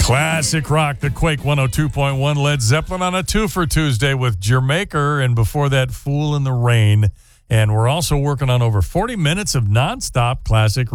Classic rock, the Quake 102.1 Led Zeppelin on a 2 for Tuesday with Jermaker, and before that, Fool in the Rain. And we're also working on over 40 minutes of nonstop classic